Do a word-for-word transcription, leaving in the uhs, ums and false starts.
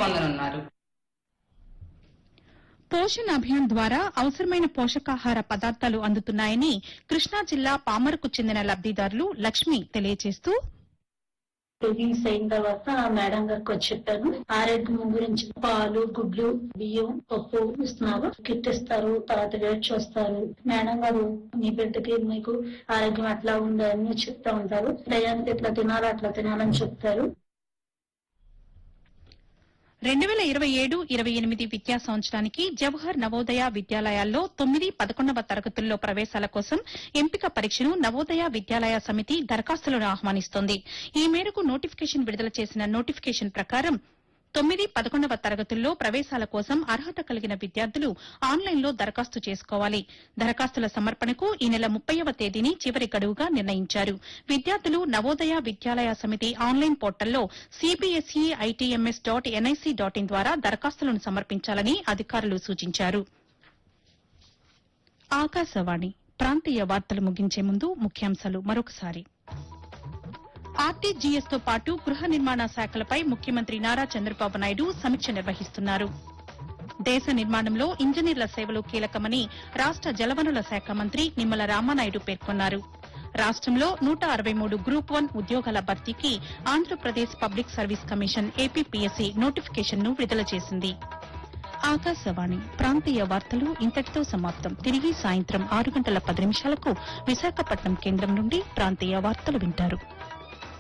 పొందనున్నారు. పోషణ్ అభియాన్ ద్వారా అవసరమైన పోషకాహార పదార్థాలు అందుతున్నాయని కృష్ణా జిల్లా పామరుకు చెందిన లబ్దిదారులు లక్ష్మి తెలియజేస్తూ, రిలీజ్ అయిన తర్వాత మేడం గారికి వచ్చి చెప్పాను. ఆరోగ్యం గురించి పాలు, గుడ్లు, బియ్యం, పప్పు ఇస్తున్నారు, కిట్ ఇస్తారు, తర్వాత వెయిట్ చూస్తారు. మేడం గారు మీ బిడ్డకి మీకు ఆరోగ్యం ఎట్లా ఉంది అని చెప్తా ఉంటారు. దయానికి ఇట్లా తినాలి అట్లా తినాలని చెప్తారు. రెండు వేల ఇరవై ఏడు ఇరవై ఎనిమిది విద్యా సంవత్సరానికి జవహర్ నవోదయ విద్యాలయాల్లో తొమ్మిది పదకొండవ తరగతుల్లో ప్రవేశాల కోసం ఎంపిక పరీక్షను నవోదయ విద్యాలయ సమితి దరఖాస్తులను ఆహ్వానిస్తోంది. ఈ మేరకు నోటిఫికేషన్ విడుదల చేసిన నోటిఫికేషన్ ప్రకారం తొమ్మిది పదకొండవ తరగతుల్లో ప్రవేశాల కోసం అర్హత కలిగిన విద్యార్థులు ఆన్లైన్లో దరఖాస్తు చేసుకోవాలి. దరఖాస్తుల సమర్పణకు ఈ నెల ముప్పైవ తేదీని చివరి గడువుగా నిర్ణయించారు. విద్యార్థులు నవోదయ విద్యాలయ సమితి ఆన్లైన్ పోర్టల్లో CBSE ITMS dot NIC dot in ద్వారా దరఖాస్తులను సమర్పించాలని అధికారులు సూచించారు. ఆకాశవాణి ప్రాంతీయ వార్తలు ముగించే ముందు ముఖ్యాంశాలు మరొకసారి. ఆర్టీజీఎస్ తో పాటు గృహ నిర్మాణ శాఖలపై ముఖ్యమంత్రి నారా చంద్రబాబు నాయుడు సమీక్ష నిర్వహిస్తున్నారు. దేశ నిర్మాణంలో ఇంజనీర్ల సేవలు కీలకమని రాష్ట జలవనరుల శాఖ మంత్రి నిమ్మల రామానాయుడు పేర్కొన్నారు. రాష్టంలో నూట అరవై మూడు గ్రూప్ వన్ ఉద్యోగాల భర్తీకి Andhra Pradesh public service commission APPSC notification ను విడుదల చేసింది. ఆకాశవాణి ప్రాంతీయ వార్తలు ఇంతటితో సమాప్తం. తిరిగి సాయంత్రం ఆరు గంటల పది నిమిషాలకు విశాఖపట్నం కేంద్రం నుండి ప్రాంతీయ వార్తలు వింటారు.